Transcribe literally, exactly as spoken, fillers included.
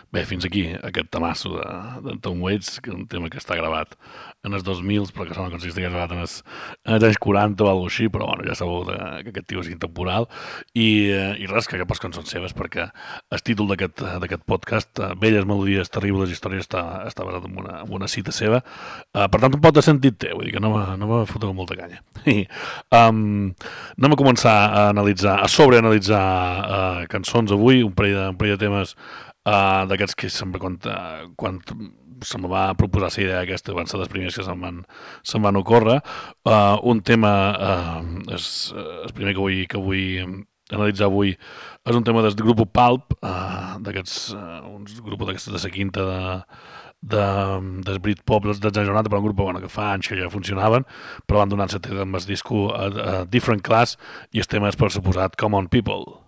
Bé, fins aquí aquest temasso de, de Tom Waits, que és un tema que està gravat en els dos mil, però que sona com si estigués gravat en els, en els anys quaranta o alguna cosa així, però bueno, ja sabeu de, que aquest tio és intemporal. I, eh, i res, que cap les cançons seves, perquè el títol d'aquest d'aquest podcast, eh, Velles melodies, terribles històries, està, està basat en una, en una cita seva. Uh, per tant, un pot de sentit té, vull dir que no me, no me foto amb molta canya. I, um, anem a començar a analitzar, a sobreanalitzar uh, cançons avui, un parell de, un parell de temes uh, d'aquests que sempre quan, uh, quan se me va proposar la idea aquesta, van ser les primeres que se'm van, se'm van ocórrer. Uh, un tema, uh, és, el primer que vull, que vull analitzar avui, és un tema del grup Pulp, uh, d'aquests, uh, uns grups d'aquestes de la quinta de, de, del Britpop dels anys noranta, però un grup bueno, que fa anys que ja funcionaven, però van donar-se amb el disco a, a Different Class, i el tema és per suposat Come On People.